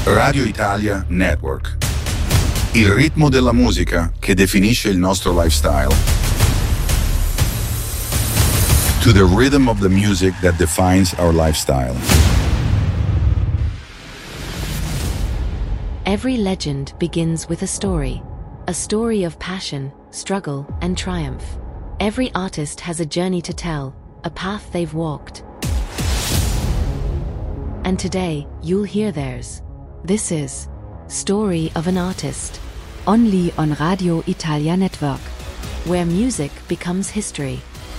Radio Italia Network. Il ritmo della musica che definisce il nostro lifestyle. To the rhythm of the music that defines our lifestyle. Every legend begins with a story of passion, struggle, and triumph. Every artist has a journey to tell, a path they've walked. And today, you'll hear theirs. This is Story of an Artist. Only on Radio Italia Network, where music becomes history.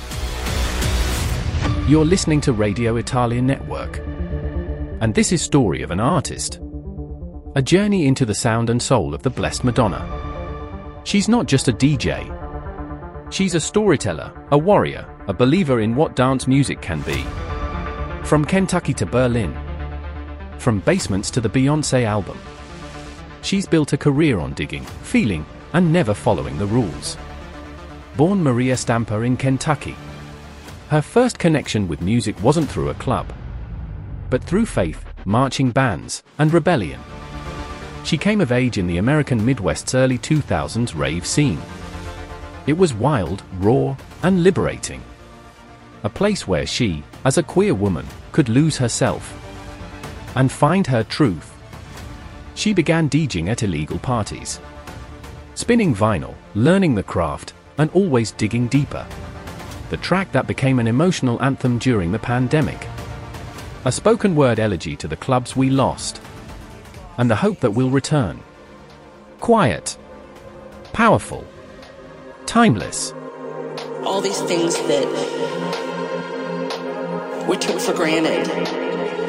You're listening to Radio Italia Network. And this is Story of an Artist. A journey into the sound and soul of the Blessed Madonna. She's not just a DJ. She's a storyteller, a warrior, a believer in what dance music can be. From Kentucky to Berlin. From basements to the Beyoncé album. She's built a career on digging, feeling, and never following the rules. Born Maria Stamper in Kentucky. Her first connection with music wasn't through a club, but through faith, marching bands, and rebellion. She came of age in the American Midwest's early 2000s rave scene. It was wild, raw, and liberating. A place where she, as a queer woman, could lose herself and find her truth. She began DJing at illegal parties, spinning vinyl, learning the craft, and always digging deeper. The track that became an emotional anthem during the pandemic. A spoken word elegy to the clubs we lost, and the hope that we'll return. Quiet, powerful, timeless. All these things that we took for granted.